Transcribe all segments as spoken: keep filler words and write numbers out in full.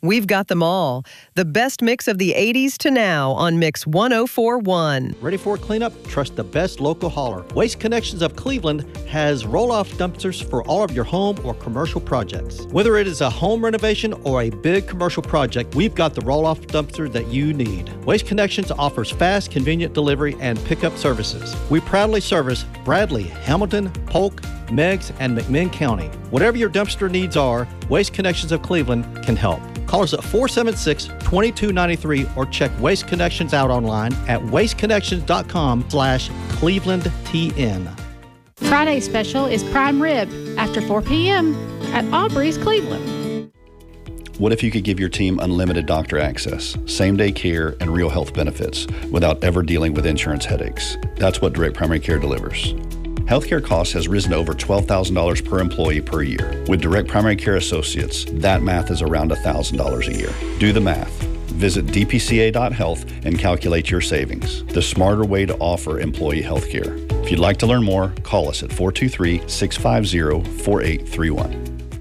We've got them all. The best mix of the eighties to now on Mix one oh four point one. Ready for a cleanup? Trust the best local hauler. Waste Connections of Cleveland has roll-off dumpsters for all of your home or commercial projects. Whether it is a home renovation or a big commercial project, we've got the roll-off dumpster that you need. Waste Connections offers fast, convenient delivery and pickup services. We proudly service Bradley, Hamilton, Polk, Meigs, and McMinn County. Whatever your dumpster needs are, Waste Connections of Cleveland can help. Call us at four seven six, two two nine three or check Waste Connections out online at wasteconnections.com slash ClevelandTN. Friday special is prime rib after four p.m. at Aubrey's Cleveland. What if you could give your team unlimited doctor access, same-day care, and real health benefits without ever dealing with insurance headaches? That's what Direct Primary Care delivers. Healthcare costs has risen to over twelve thousand dollars per employee per year. With Direct Primary Care Associates, that math is around one thousand dollars a year. Do the math. Visit d p c a dot health and calculate your savings. The smarter way to offer employee health care. If you'd like to learn more, call us at four two three, six five zero, four eight three one.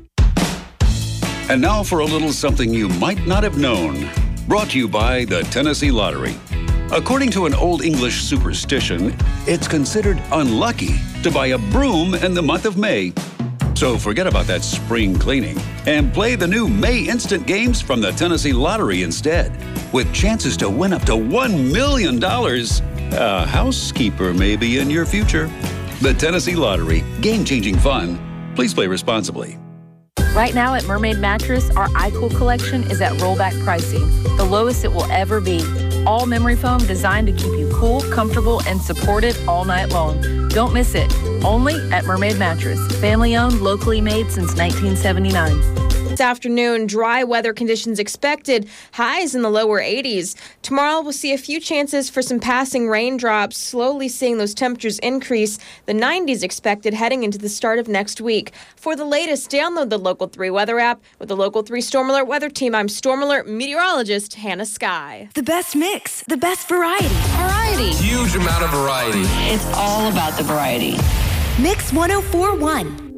And now for a little something you might not have known. Brought to you by the Tennessee Lottery. According to an Old English superstition, it's considered unlucky to buy a broom in the month of May. So forget about that spring cleaning and play the new May Instant Games from the Tennessee Lottery instead, with chances to win up to one million dollars. A housekeeper may be in your future. The Tennessee Lottery, game-changing fun. Please play responsibly. Right now at Mermaid Mattress, our iCool collection is at rollback pricing, the lowest it will ever be. All memory foam designed to keep you cool, comfortable, and supported all night long. Don't miss it. Only at Mermaid Mattress. Family owned, locally made since nineteen seventy-nine. This afternoon, dry weather conditions expected, highs in the lower eighties. Tomorrow, we'll see a few chances for some passing raindrops, slowly seeing those temperatures increase. The nineties expected heading into the start of next week. For the latest, download the Local three weather app. With the Local three Storm Alert Weather Team, I'm Storm Alert meteorologist Hannah Sky. The best mix, the best variety. Variety. Huge amount of variety. It's all about the variety. Mix one oh four point one.